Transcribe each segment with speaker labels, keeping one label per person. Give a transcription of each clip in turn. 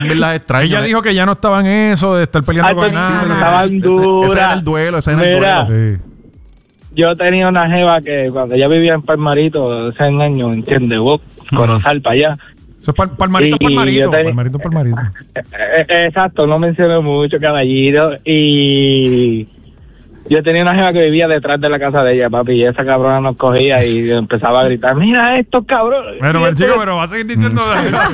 Speaker 1: las extraño.
Speaker 2: Ella dijo que ya no estaba en eso de estar peleando con nadie.
Speaker 3: Estaban duras.
Speaker 1: Ese era el duelo,
Speaker 2: Sí.
Speaker 3: Yo tenía una jeva que cuando ella vivía en Palmarito, hace un año, ¿entiendes? Corozal para allá.
Speaker 2: Eso es Palmarito, Palmarito.
Speaker 3: Exacto, no menciono mucho, caballito. Y yo tenía una jeva que vivía detrás de la casa de ella, papi, y esa cabrona nos cogía y empezaba a gritar, mira estos cabrones.
Speaker 2: Pero va a seguir diciendo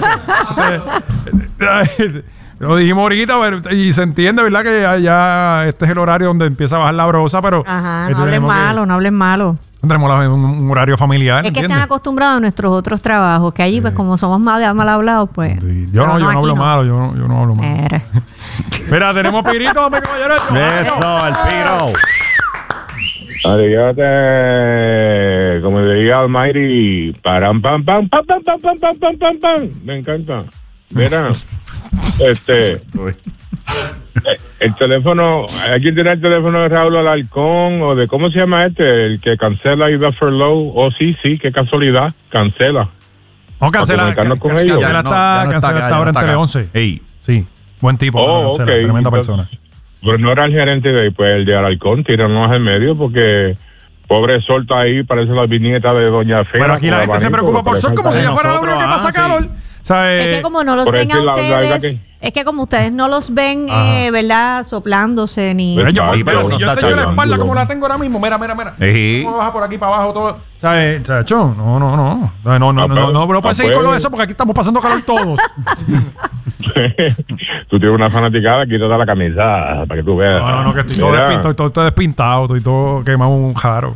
Speaker 2: lo dijimos ahorita, y se entiende, ¿verdad? Que ya este es el horario donde empieza a bajar la brosa, pero...
Speaker 4: Ajá, no hablen malo.
Speaker 2: Tendremos un horario familiar,
Speaker 4: es que están acostumbrados a nuestros otros trabajos, que allí, pues, como somos mal hablados, pues...
Speaker 2: Sí. Yo no hablo malo, yo no hablo malo. Mira, tenemos Pirito, hombre, caballero.
Speaker 1: Eso, el Piro.
Speaker 5: Arigaste, como diría Almighty, param, pam, pam, pam, pam, pam, pam, pam, pam, pam, pam. Me encanta. Mira, el teléfono, ¿alguien tiene el teléfono de Raúl Alarcón o de cómo se llama el que cancela y da furlough? Oh, sí, qué casualidad, cancela.
Speaker 2: No, cancela está ahora en Tele 11. Sí, buen tipo, tremenda persona.
Speaker 5: Pero no era el gerente de ahí, pues el de Alarcón, tíranos al medio porque pobre Sol está ahí, parece la viñeta de Doña Fea.
Speaker 2: Pero aquí la gente se preocupa por Sol como si ya fuera uno que pasa calor.
Speaker 4: Es que como no los ven a ustedes, es que como ustedes no los ven, ¿verdad? Soplándose ni...
Speaker 2: Pero si yo estoy en la espalda como la tengo ahora mismo, mira. ¿Cómo baja por aquí para abajo todo? ¿Sabes, chacho? No puedes seguir con lo de eso porque aquí estamos pasando calor todos.
Speaker 5: Tú tienes una fanaticada, quítate la camisa para que tú veas.
Speaker 2: No, que estoy todo despintado, estoy todo quemado un jaro.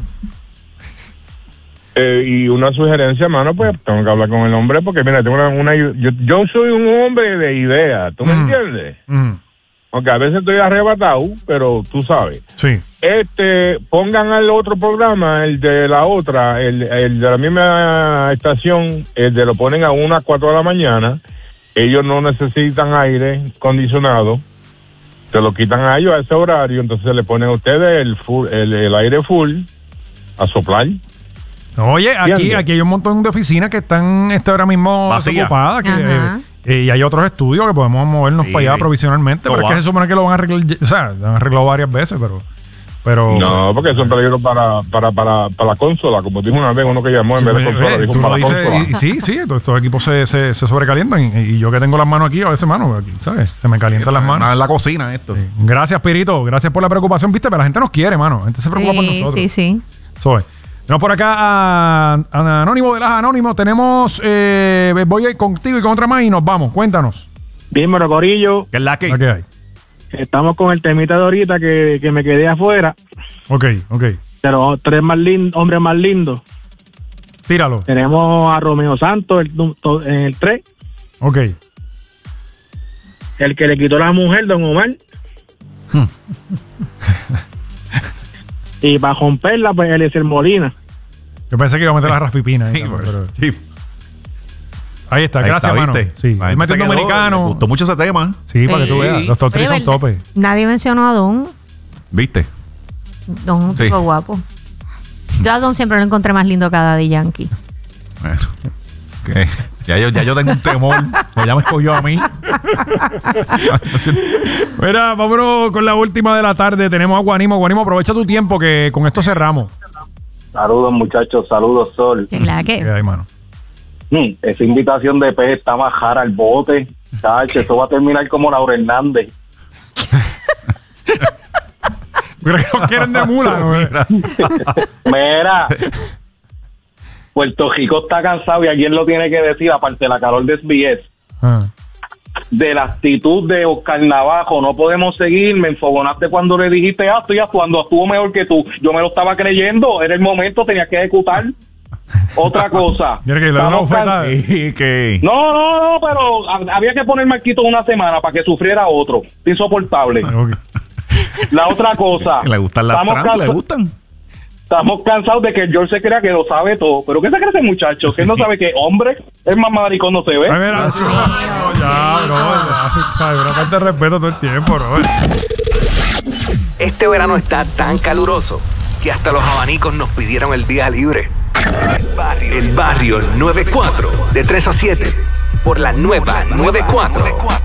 Speaker 5: Y una sugerencia, mano, pues tengo que hablar con el hombre porque, mira, tengo yo soy un hombre de ideas, ¿tú me entiendes? Aunque a veces estoy arrebatado, pero tú sabes.
Speaker 2: Sí.
Speaker 5: Pongan al otro programa, el de la otra, el de la misma estación, lo ponen a 1 a 4 de la mañana. Ellos no necesitan aire acondicionado. Se lo quitan a ellos a ese horario, entonces le ponen a ustedes el aire full a soplar.
Speaker 2: Oye, aquí hay un montón de oficinas que están ahora mismo ocupadas y hay otros estudios que podemos movernos para allá provisionalmente, pero es que se supone que lo van a arreglar, o sea, lo han arreglado varias veces, pero
Speaker 5: no, porque son peligros para la consola, como dijo una vez uno que llamó en vez de consola, dijo para la consola.
Speaker 2: Sí, estos equipos se sobrecalientan y yo que tengo las manos aquí, a veces aquí, ¿sabes? Se me calientan las manos.
Speaker 1: En la cocina esto.
Speaker 2: Sí. Gracias, Pirito, gracias por la preocupación, viste, pero la gente nos quiere, mano, la gente se preocupa por nosotros.
Speaker 4: Sí.
Speaker 2: Eso es. No, por acá a Anónimo de las Anónimos. Tenemos, voy a ir contigo y con otra más y nos vamos. Cuéntanos.
Speaker 3: Dímelo, corillo.
Speaker 1: ¿Qué es la que?
Speaker 2: ¿Qué hay?
Speaker 3: Estamos con el temita de ahorita que me quedé afuera.
Speaker 2: Ok.
Speaker 3: Pero hombres más lindos.
Speaker 2: Tíralo.
Speaker 3: Tenemos a Romeo Santos en el 3.
Speaker 2: Ok.
Speaker 3: El que le quitó la mujer, Don Omar. Y para romperla, pues Eliezer Molina.
Speaker 2: Yo pensé que iba a meter la raspipina.
Speaker 1: Sí.
Speaker 2: Ahí está, gracias, mano. Sí, metió dominicano.
Speaker 1: Me gustó mucho ese tema.
Speaker 2: Sí, para que tú veas. Los top 3 son topes.
Speaker 4: Nadie mencionó a Don.
Speaker 1: ¿Viste?
Speaker 4: Don es un tipo guapo. Yo a Don siempre lo encontré más lindo que a Daddy Yankee.
Speaker 1: Bueno, okay. Ya yo tengo un temor. Ya me escogió a mí.
Speaker 2: Mira, vámonos con la última de la tarde. Tenemos a Guanimo. Guanimo, aprovecha tu tiempo que con esto cerramos.
Speaker 6: Saludos, muchachos. Saludos, Sol.
Speaker 4: ¿Qué
Speaker 2: hay, mano?
Speaker 6: Esa invitación de pez está más jara al bote. Chacho, eso va a terminar como Laura Hernández.
Speaker 2: Creo que nos quieren de mula, ¿no?
Speaker 6: Mira. Puerto Rico está cansado y alguien lo tiene que decir, aparte de la calor de SBS. De la actitud de Oscar Navajo. No podemos seguir. Me enfogonaste cuando le dijiste estoy actuando, estuvo mejor que tú. Yo me lo estaba creyendo. Era el momento, tenía que ejecutar. Otra cosa.
Speaker 2: No,
Speaker 6: pero había que poner Marquito una semana para que sufriera otro. Insoportable. La otra cosa.
Speaker 1: ¿Le gustan las trans? ¿Le gustan?
Speaker 6: Estamos cansados de que George se crea que lo sabe todo. ¿Pero qué se cree ese muchacho? Que él no sabe que hombre es más maricón, no se ve.
Speaker 2: Una falta de respeto todo el tiempo, bro.
Speaker 7: Este verano está tan caluroso que hasta los abanicos nos pidieron el día libre. El Barrio 94, de 3 a 7, por la nueva 94.